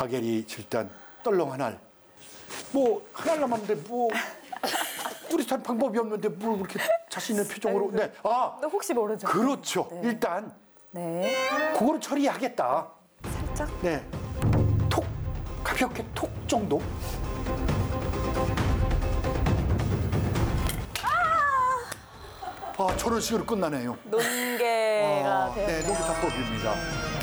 박예리 일단 떨렁 한 알. 뭐 한 알 남았는데 뭐 뚜렷한 방법이 없는데 뭘 그렇게 자신 있는 표정으로. 네. 아, 근데 혹시 모르죠. 그렇죠. 네. 일단 네. 그거를 처리하겠다. 살짝. 네. 톡 가볍게 톡 정도. 저런 식으로 끝나네요. 논개가 되었네요. 네, 농기타법입니다.